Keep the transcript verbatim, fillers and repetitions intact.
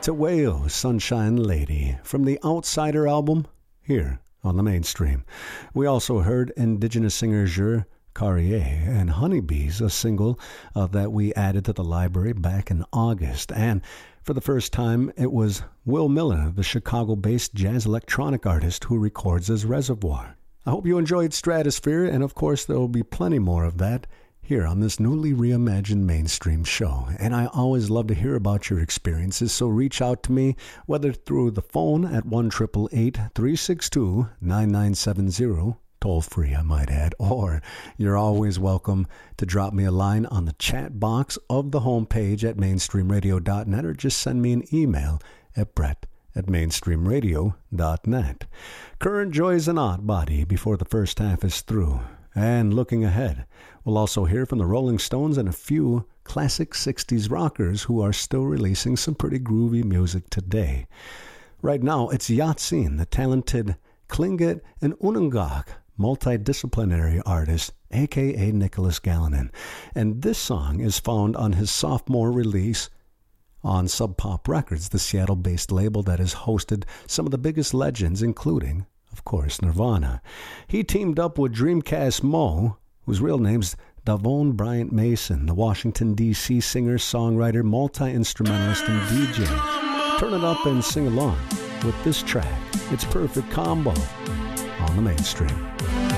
Taweo, Sunshine Lady, from the Outsider album, here on the Mainstream. We also heard Indigenous singer Jure Carrier and Honeybees, a single uh, that we added to the library back in August. And for the first time, it was Will Miller, the Chicago-based jazz electronic artist who records as Reservoir. I hope you enjoyed Stratosphere, and of course there will be plenty more of that here on this newly reimagined Mainstream show. And I always love to hear about your experiences, so reach out to me, whether through the phone at one eight eight eight, three six two, nine nine seven zero, toll free I might add, or you're always welcome to drop me a line on the chat box of the homepage at mainstream radio dot net, or just send me an email at brett at mainstream radio dot net. Current Joy's an odd body before the first half is through. And looking ahead, we'll also hear from the Rolling Stones and a few classic sixties rockers who are still releasing some pretty groovy music today. Right now, it's Yatsin, the talented Tlingit and Unangak multidisciplinary artist, a k a. Nicholas Galinon. And this song is found on his sophomore release on Sub Pop Records, the Seattle-based label that has hosted some of the biggest legends, including, of course, Nirvana. He teamed up with Dreamcast Mo, whose real name's Davone Bryant Mason, the Washington, D C singer, songwriter, multi-instrumentalist, and D J. Turn it up and sing along with this track. It's Perfect Combo on the Mainstream.